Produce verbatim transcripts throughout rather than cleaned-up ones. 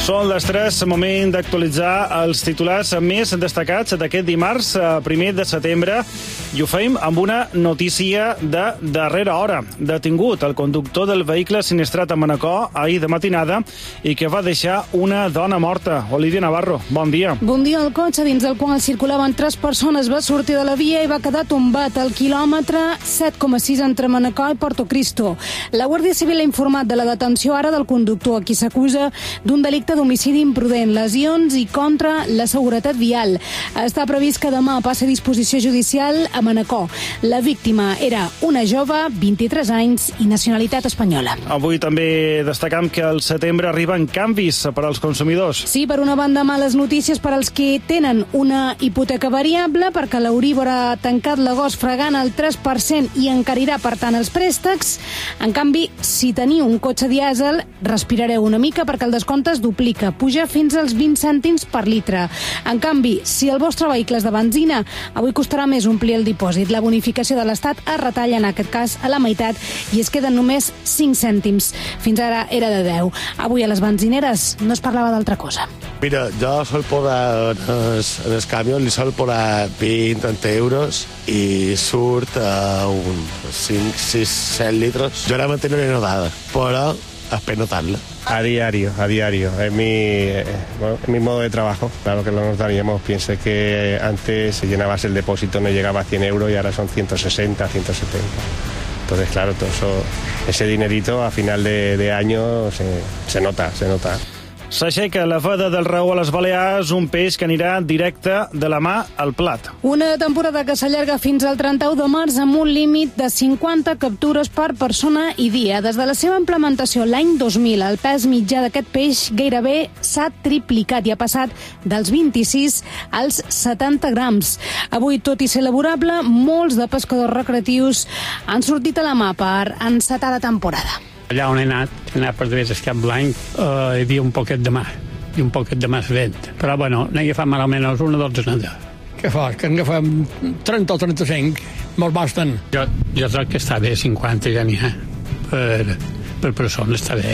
Són les tres, moment d'actualitzar els titulars més destacats d'aquest dimarts, primer de setembre, i ho fem amb una notícia de darrera hora. Detingut el conductor del vehicle sinistrat a Manacor ahir de matinada i que va deixar una dona morta. Olivia Navarro, bon dia. Bon dia. El cotxe dins del qual circulaven tres persones va sortir de la via i va quedar tombat al quilòmetre set coma sis entre Manacor i Porto Cristo. La Guàrdia Civil ha informat de la detenció ara del conductor, a qui s'acusa d'un delicte d'homicidi imprudent, lesions i contra la seguretat vial. Està previst que demà passi a disposició judicial a Manacor. La víctima era una jove, vint-i-tres anys i nacionalitat espanyola. Avui també destacam que al setembre arriben canvis per als consumidors. Sí, per una banda, males notícies per als que tenen una hipoteca variable, perquè l'Euríbor ha tancat l'agost fregant el tres per cent i encarirà, per tant, els préstecs. En canvi, si teniu un cotxe dièsel, respirareu una mica perquè el descompte es duplica, puja fins als vint cèntims per litre. En canvi, si el vostre vehicle és de benzina, avui costarà més omplir el dipòsit. La bonificació de l'Estat es retalla, en aquest cas, a la meitat i es queden només cinc cèntims. Fins ara era de deu. Avui a les benzineres no es parlava d'altra cosa. Mira, jo sol posar en el, en el camió, li sol posar vint trenta euros i surt a un cinc, sis, set litros. Jo ara mantengo una notada, però espero notarla. A diario, a diario. Es mi, eh, bueno, es mi modo de trabajo. Claro que lo notaríamos. Piense que antes se llenabas el depósito, no llegaba a cien euros y ahora son ciento sesenta, ciento setenta. Entonces, claro, todo eso, ese dinerito a final de, de año se, se nota, se nota. S'aixeca la veda del raó a les Balears, un peix que anirà directe de la mà al plat. Una temporada que s'allarga fins al trenta-u de març amb un límit de cinquanta captures per persona i dia. Des de la seva implementació l'any dos mil, el pes mitjà d'aquest peix gairebé s'ha triplicat i ha passat dels vint-i-sis als setanta grams. Avui, tot i ser laborable, molts de pescadors recreatius han sortit a la mà per encetar la temporada. Allà on he anat, he anat per través del Cap Blanc, eh, hi havia un poquet de mar, i un poquet de més vent. Però, bueno, n'he agafat malament els una dotzena. Què fa? Que en agafem trenta o trenta-cinc, me'ls basten. Jo, jo crec que està bé, cinquanta ja n'hi ha, per, per persona està bé.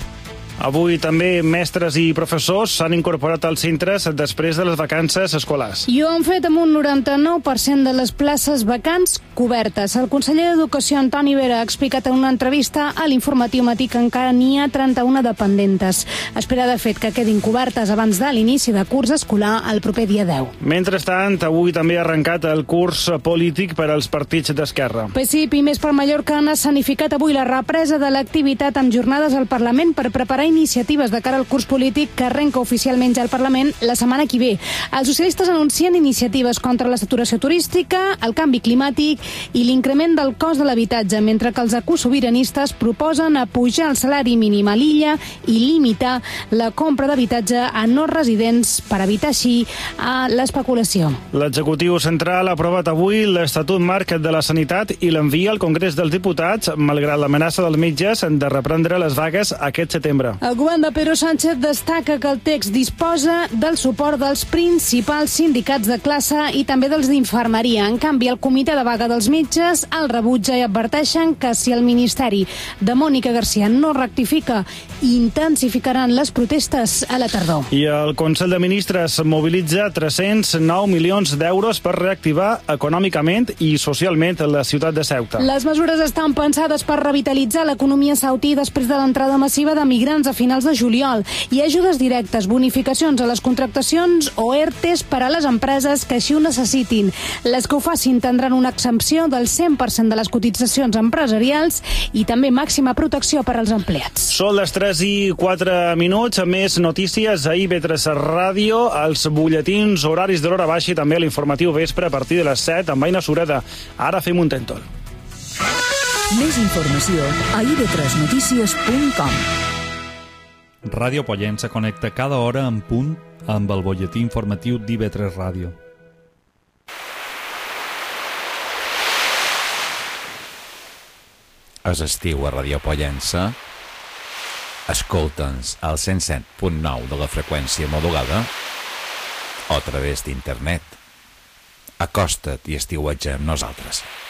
Avui també mestres i professors s'han incorporat als centres després de les vacances escolars. I ho han fet amb un noranta-nou per cent de les places vacants cobertes. El conseller d'Educació, Antoni Vera, ha explicat en una entrevista a l'Informatiu Matí que encara n'hi ha trenta-una dependentes. Espera, de fet, que quedin cobertes abans de l'inici de curs escolar el proper dia deu. Mentrestant, avui també ha arrencat el curs polític per als partits d'esquerra. P S I P i Més per Mallorca han escenificat avui la represa de l'activitat amb jornades al Parlament per preparar iniciatives de cara al curs polític que arrenca oficialment ja al Parlament la setmana que ve. Els socialistes anuncien iniciatives contra la saturació turística, el canvi climàtic i l'increment del cost de l'habitatge, mentre que els ecosobiranistes proposen apujar el salari mínim a l'illa i limitar la compra d'habitatge a no residents per evitar així l'especulació. L'executiu central ha aprovat avui l'Estatut Marc de la Sanitat i l'envia al Congrés dels Diputats, malgrat l'amenaça dels metges de reprendre les vagues aquest setembre. El govern de Pedro Sánchez destaca que el text disposa del suport dels principals sindicats de classe i també dels d'infermeria. En canvi, el comitè de vaga dels metges el rebutja i adverteixen que si el ministeri de Mònica García no rectifica, intensificaran les protestes a la tardor. I el Consell de Ministres mobilitza tres-cents nou milions d'euros per reactivar econòmicament i socialment la ciutat de Ceuta. Les mesures estan pensades per revitalitzar l'economia sautí després de l'entrada massiva de migrants a finals de juliol. Hi ha ajudes directes, bonificacions a les contractacions o E R Tes per a les empreses que així ho necessitin. Les que ho facin tindran una exempció del cent per cent de les cotitzacions empresarials i també màxima protecció per als empleats. Són les tres i quatre minuts. Més notícies a I V tres Ràdio, els butlletins horaris de l'hora baixa i també l'informatiu vespre a partir de les set amb Aina Sureda. Ara fem un tentol. Més informació a i v tres notícies punt com. Ràdio Pollença connecta cada hora en punt amb el butlletí informatiu d'I V tres Ràdio. És estiu a Ràdio Pollença? Escolta'ns al cent set punt nou de la freqüència modulada o a través d'internet. Acosta't i estiueja amb nosaltres.